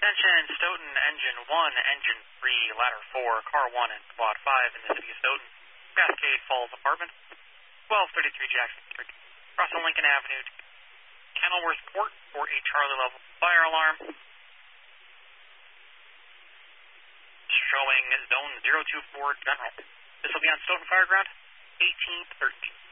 Attention, Stoughton, Engine 1, Engine 3, Ladder 4, Car 1, and Squad 5 in the city of Stoughton. Cascade Falls Apartments, 1233 Jackson Street, crossing Lincoln Avenue to Kenilworth Court for a Charlie level fire alarm. Showing Zone 024 General. This will be on Stoughton Fireground, 1813.